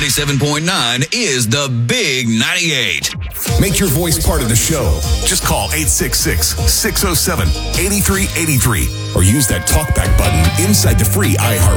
97.9 is the Big 98. Make your voice part of the show. Just call 866-607-8383 or use that talkback button inside the free iHeart